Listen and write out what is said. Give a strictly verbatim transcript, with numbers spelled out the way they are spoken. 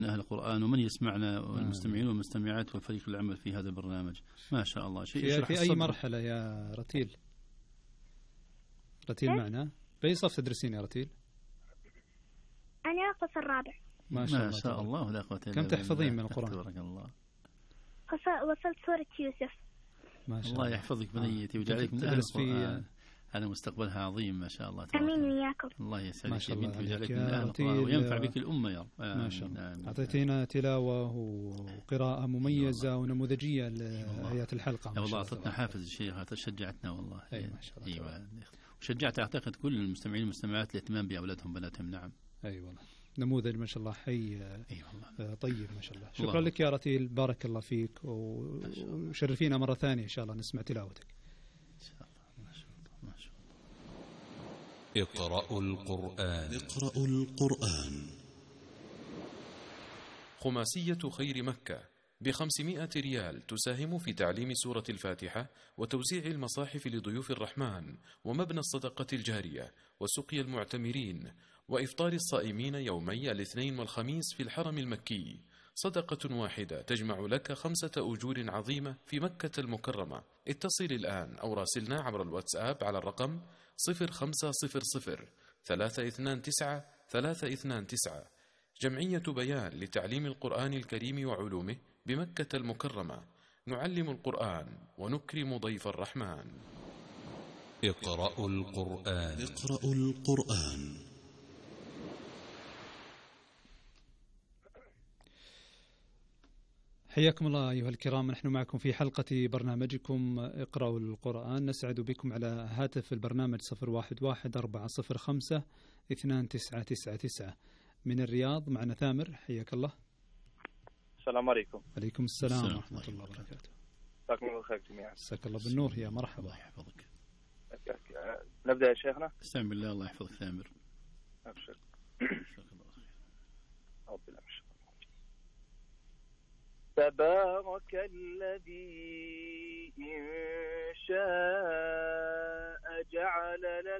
أهل القرآن ومن يسمعنا والمستمعين والمستمعات وفريق العمل في هذا البرنامج. ما شاء الله. شيء في, في أي مرحلة يا رتيل؟ رتيل معنا في أي صف تدرسين يا رتيل؟ أنا أقص الرابع. ما شاء, ما شاء الله, الله لا قوة إلا بالله. كم تحفظين من القرآن؟ تبارك الله. وصلت سورة يوسف. ما شاء الله. الله يحفظك بنيتي ويجعلك من أهل القرآن. هذا مستقبلها عظيم ما شاء الله. أمين وياكم. الله يسعدك يا بنت ويجعلك من أهل القرآن وينفع بك الأمة يا رب. ما شاء الله. أعطيتينا تلاوة وقراءة مميزة ونموذجية لآيات الحلقة. والله أعطتنا حافز الشيخ، شجعتنا والله. أي ما شاء الله. أيوة. وشجعت أعتقد كل المستمعين والمستمعات الاهتمام بأولادهم بناتهم. نعم. أي أيوة والله. نموذج ما شاء الله حي. أي والله. طيب ما شاء الله. شكرا الله. لك يا رتيل، بارك الله فيك، وشرفينا مرة ثانية إن شاء الله نسمع تلاوتك. إن شاء الله. ما شاء الله. ما شاء الله. اقرأوا القرآن. اقرأوا القرآن. خماسية خير مكة بخمسمائة ريال تساهم في تعليم سورة الفاتحة وتوزيع المصاحف لضيوف الرحمن ومبنى الصدقة الجارية وسقي المعتمرين وإفطار الصائمين يومي الاثنين والخميس في الحرم المكي. صدقة واحدة تجمع لك خمسة أجور عظيمة في مكة المكرمة. اتصل الآن أو راسلنا عبر الواتساب على الرقم صفر خمسة صفر صفر ثلاثة اثنان تسعة ثلاثة اثنان تسعة. جمعية بيان لتعليم القرآن الكريم وعلومه بمكة المكرمة. نعلم القرآن ونكرم ضيف الرحمن. اقرأوا القرآن. اقرأوا القرآن. حياكم الله أيها الكرام، نحن معكم في حلقة برنامجكم اقرأوا القرآن. نسعد بكم على هاتف البرنامج صفر واحد واحد أربعة صفر خمسة اثنان تسعة تسعة تسعة. من الرياض معنا ثامر، حياك الله. السلام عليكم. عليكم السلام ورحمة الله وبركاته. مساكم الله بالخير جميعا. مساك الله بالنور، يا مرحبا. الله يحفظك. نبدأ يا شيخنا. استعن بالله. الله يحفظك ثامر. أبشر. تبارك الذي إن شاء جعل